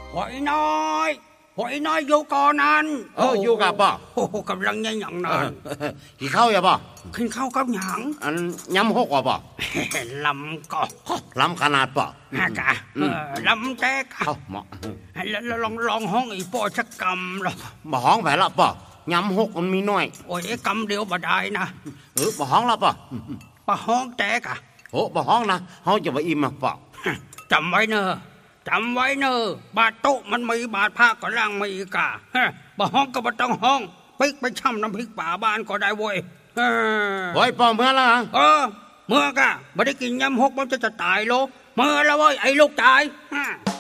หอยน้อยอยู่ก่อนนั้นอยู่กับป่ะกำลังยังหยังนอนกินข้าวอย่าป่ะกินข้าวกับหยังอันยำหกว่ะป่ะลำก็ลำขนาดป่ะฮะกะลำแจ๊กเหมาะแล้วลองห้องอีป่อชักกำหรอบ่ห้องไปละป่ะยำหกมันมีน้อยโอ้ยกำเดียวบ่ได้นะบ่ห้องละป่ะบ่ห้องแจ๊กบ่ห้องนะเขาจะไปอิ่มป่ะจำไว้เนอะบาทโต๊ะมันมีบาทผ้าก็ล่างมีกะบ่ห้องก็บ่ต้องห้องปิ๊กไปช่ำน้ำพริกป่าบ้านก็ได้เว้ยเฮ้ยป่ะเมื่อละเมื่อกะไม่ได้กินยำหกมันจะตายโลเมื่อแล้วเว้ยไอ้ลูกตาย